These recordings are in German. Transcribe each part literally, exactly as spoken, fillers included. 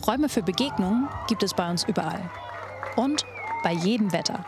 Räume für Begegnungen gibt es bei uns überall. Und bei jedem Wetter.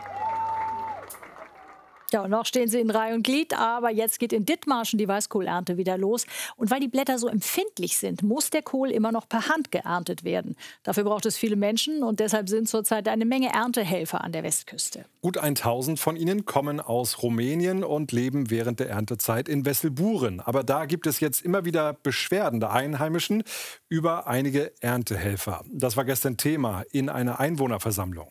Ja, und noch stehen sie in Reihe und Glied, aber jetzt geht in Dithmarschen die Weißkohlernte wieder los. Und weil die Blätter so empfindlich sind, muss der Kohl immer noch per Hand geerntet werden. Dafür braucht es viele Menschen und deshalb sind zurzeit eine Menge Erntehelfer an der Westküste. Gut tausend von ihnen kommen aus Rumänien und leben während der Erntezeit in Wesselburen. Aber da gibt es jetzt immer wieder Beschwerden der Einheimischen über einige Erntehelfer. Das war gestern Thema in einer Einwohnerversammlung.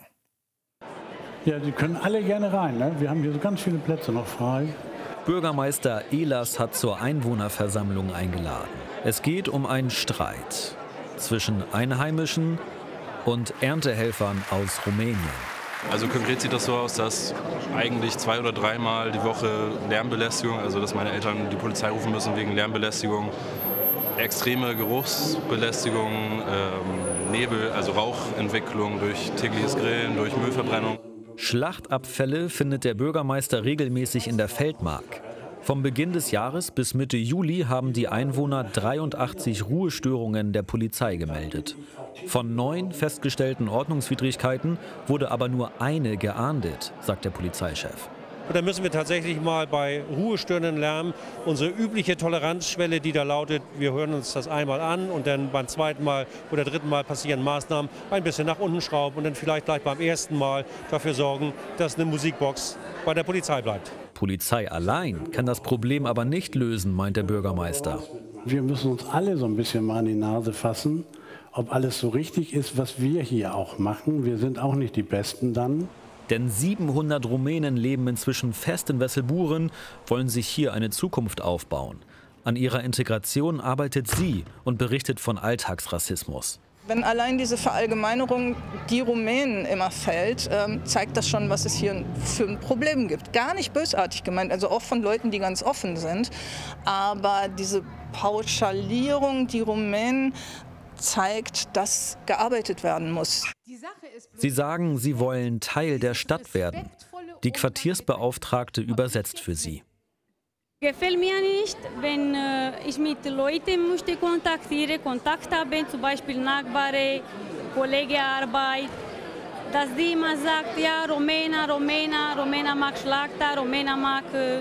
Ja, die können alle gerne rein. Ne? Wir haben hier so ganz viele Plätze noch frei. Bürgermeister Ehlers hat zur Einwohnerversammlung eingeladen. Es geht um einen Streit zwischen Einheimischen und Erntehelfern aus Rumänien. Also konkret sieht das so aus, dass eigentlich zwei- oder dreimal die Woche Lärmbelästigung, also dass meine Eltern die Polizei rufen müssen wegen Lärmbelästigung, extreme Geruchsbelästigung, ähm, Nebel, also Rauchentwicklung durch tägliches Grillen, durch Müllverbrennung. Schlachtabfälle findet der Bürgermeister regelmäßig in der Feldmark. Vom Beginn des Jahres bis Mitte Juli haben die Einwohner dreiundachtzig Ruhestörungen der Polizei gemeldet. Von neun festgestellten Ordnungswidrigkeiten wurde aber nur eine geahndet, sagt der Polizeichef. Und da müssen wir tatsächlich mal bei ruhestörenden Lärm unsere übliche Toleranzschwelle, die da lautet, wir hören uns das einmal an und dann beim zweiten Mal oder dritten Mal passieren Maßnahmen, ein bisschen nach unten schrauben und dann vielleicht gleich beim ersten Mal dafür sorgen, dass eine Musikbox bei der Polizei bleibt. Polizei allein kann das Problem aber nicht lösen, meint der Bürgermeister. Wir müssen uns alle so ein bisschen mal an die Nase fassen, ob alles so richtig ist, was wir hier auch machen. Wir sind auch nicht die Besten dann. Denn siebenhundert Rumänen leben inzwischen fest in Wesselburen, wollen sich hier eine Zukunft aufbauen. An ihrer Integration arbeitet sie und berichtet von Alltagsrassismus. Wenn allein diese Verallgemeinerung die Rumänen immer fällt, ähm, zeigt das schon, was es hier für ein Problem gibt. Gar nicht bösartig gemeint, also auch von Leuten, die ganz offen sind. Aber diese Pauschalierung, die Rumänen, zeigt, dass gearbeitet werden muss. Sie sagen, sie wollen Teil der Stadt werden. Die Quartiersbeauftragte übersetzt für sie. Gefällt mir nicht, wenn äh, ich mit Leuten möchte kontaktiere, Kontakt habe, zum Beispiel Nachbarn, Kollegen Arbeit, dass die immer sagt, ja, Rumäner, Rumäner, Rumäner mag Schlachter, Rumäner mag äh,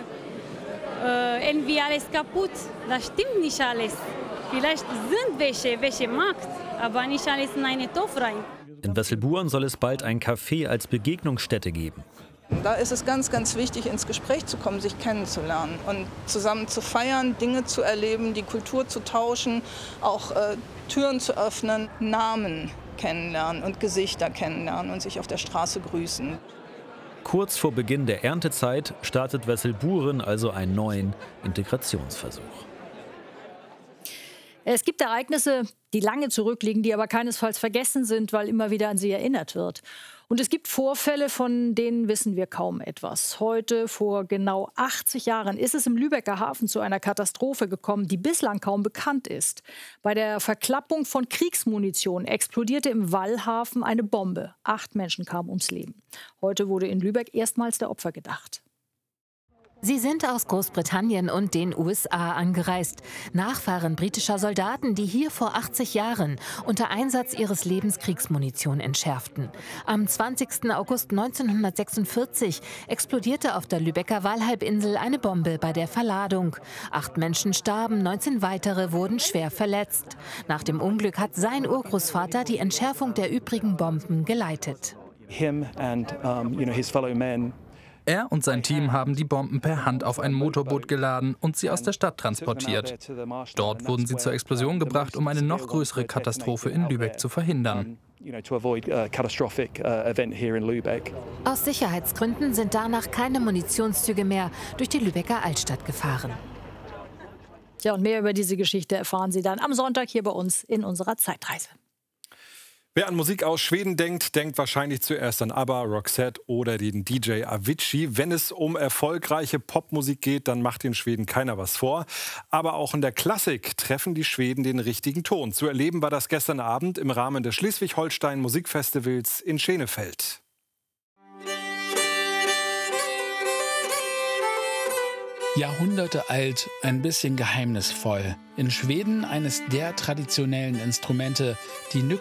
äh, irgendwie alles kaputt. Das stimmt nicht alles. Vielleicht sind welche, welche Markt, aber nicht alles in eine Topf rein. In Wesselburen soll es bald ein Café als Begegnungsstätte geben. Da ist es ganz, ganz wichtig, ins Gespräch zu kommen, sich kennenzulernen und zusammen zu feiern, Dinge zu erleben, die Kultur zu tauschen, auch äh, Türen zu öffnen, Namen kennenlernen und Gesichter kennenlernen und sich auf der Straße grüßen. Kurz vor Beginn der Erntezeit startet Wesselburen also einen neuen Integrationsversuch. Es gibt Ereignisse, die lange zurückliegen, die aber keinesfalls vergessen sind, weil immer wieder an sie erinnert wird. Und es gibt Vorfälle, von denen wissen wir kaum etwas. Heute, vor genau achtzig Jahren, ist es im Lübecker Hafen zu einer Katastrophe gekommen, die bislang kaum bekannt ist. Bei der Verklappung von Kriegsmunition explodierte im Wallhafen eine Bombe. Acht Menschen kamen ums Leben. Heute wurde in Lübeck erstmals der Opfer gedacht. Sie sind aus Großbritannien und den U S A angereist. Nachfahren britischer Soldaten, die hier vor achtzig Jahren unter Einsatz ihres Lebens Kriegsmunition entschärften. Am zwanzigsten August neunzehnhundertsechsundvierzig explodierte auf der Lübecker Wallhalbinsel eine Bombe bei der Verladung. Acht Menschen starben, neunzehn weitere wurden schwer verletzt. Nach dem Unglück hat sein Urgroßvater die Entschärfung der übrigen Bomben geleitet. Him and, um, you know, his fellow men. Er und sein Team haben die Bomben per Hand auf ein Motorboot geladen und sie aus der Stadt transportiert. Dort wurden sie zur Explosion gebracht, um eine noch größere Katastrophe in Lübeck zu verhindern. Aus Sicherheitsgründen sind danach keine Munitionszüge mehr durch die Lübecker Altstadt gefahren. Ja, und mehr über diese Geschichte erfahren Sie dann am Sonntag hier bei uns in unserer Zeitreise. Wer an Musik aus Schweden denkt, denkt wahrscheinlich zuerst an ABBA, Roxette oder den D J Avicii. Wenn es um erfolgreiche Popmusik geht, dann macht den Schweden keiner was vor. Aber auch in der Klassik treffen die Schweden den richtigen Ton. Zu erleben war das gestern Abend im Rahmen des Schleswig-Holstein Musikfestivals in Schenefeld. Jahrhunderte alt, ein bisschen geheimnisvoll. In Schweden eines der traditionellen Instrumente, die